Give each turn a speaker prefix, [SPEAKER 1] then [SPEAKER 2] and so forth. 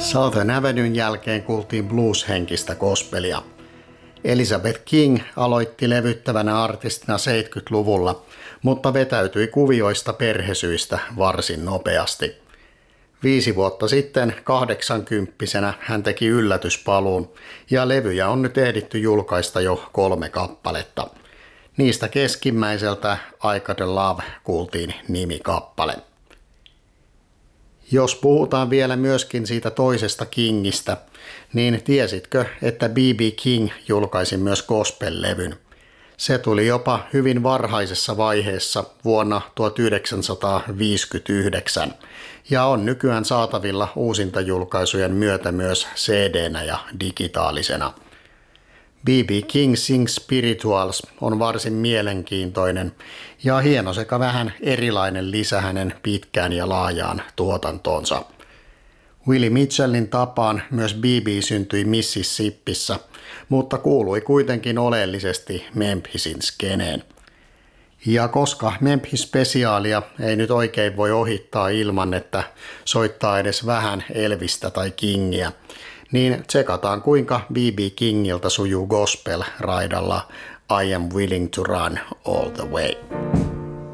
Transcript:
[SPEAKER 1] Southern Avenuen jälkeen kuultiin blues-henkistä gospelia. Elizabeth King aloitti levyttävänä artistina 70-luvulla, mutta vetäytyi kuvioista perhesyistä varsin nopeasti. 5 vuotta sitten 80-vuotiaana hän teki yllätyspaluun ja levyjä on nyt ehditty julkaista jo 3 kappaletta. Niistä keskimmäiseltä I Got a Love kuultiin nimikappale. Jos puhutaan vielä myöskin siitä toisesta Kingistä, niin tiesitkö, että B.B. King julkaisi myös gospel-levyn? Se tuli jopa hyvin varhaisessa vaiheessa vuonna 1959 ja on nykyään saatavilla uusintajulkaisujen myötä myös CD-nä ja digitaalisena. B.B. King Sings Spirituals on varsin mielenkiintoinen ja hieno sekä vähän erilainen lisä hänen pitkään ja laajaan tuotantoonsa. Willie Mitchellin tapaan myös B.B. syntyi Mississippissä, mutta kuului kuitenkin oleellisesti Memphisin skeneen. Ja koska Memphis-spesiaalia ei nyt oikein voi ohittaa ilman, että soittaa edes vähän Elvistä tai Kingiä, niin tsekataan kuinka B.B. Kingiltä sujuu gospel-raidalla I Am Willing to Run All the Way.